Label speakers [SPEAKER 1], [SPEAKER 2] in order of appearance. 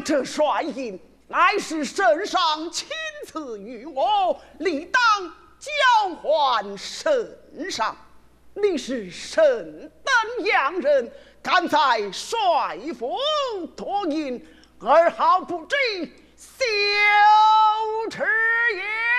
[SPEAKER 1] 这帅印乃是圣上亲赐于我，理当交还圣上。你是神等洋人，敢在帅府脱印，而毫不知羞耻也！